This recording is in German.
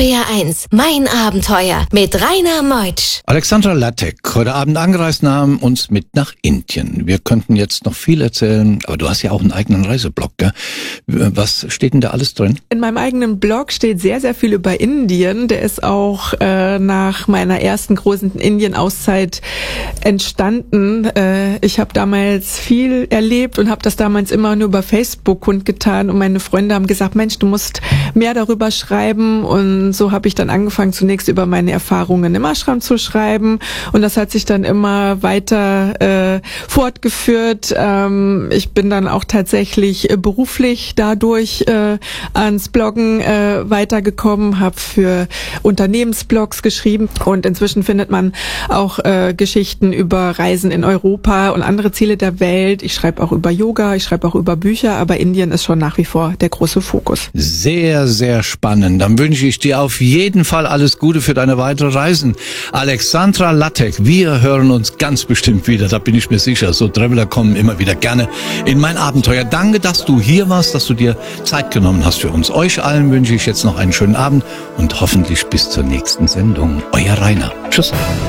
RPR 1, mein Abenteuer mit Rainer Meutsch. Alexandra Lattek, heute Abend angereist, nahm uns mit nach Indien. Wir könnten jetzt noch viel erzählen, aber du hast ja auch einen eigenen Reiseblog, gell? Was steht denn da alles drin? In meinem eigenen Blog steht sehr, sehr viel über Indien. Der ist auch nach meiner ersten großen Indien-Auszeit entstanden. Ich habe damals viel erlebt und habe das damals immer nur über Facebook kundgetan. Und meine Freunde haben gesagt, Mensch, du musst mehr darüber schreiben. Und so habe ich dann angefangen, zunächst über meine Erfahrungen im Ashram zu schreiben. Und das hat sich dann immer weiter fortgeführt. Ich bin dann auch tatsächlich beruflich dadurch ans Bloggen weitergekommen, habe für Unternehmensblogs geschrieben. Und inzwischen findet man auch Geschichten über Reisen in Europa und andere Ziele der Welt. Ich schreibe auch über Yoga, ich schreibe auch über Bücher, aber Indien ist schon nach wie vor der große Fokus. Sehr, sehr spannend. Dann wünsche ich dir auf jeden Fall alles Gute für deine weiteren Reisen. Alexandra Lattek, wir hören uns ganz bestimmt wieder, da bin ich mir sicher. So Traveler kommen immer wieder gerne in mein Abenteuer. Danke, dass du hier warst, dass du dir Zeit genommen hast für uns. Euch allen wünsche ich jetzt noch einen schönen Abend und hoffentlich bis zur nächsten Sendung. Euer Rainer. Tschüss.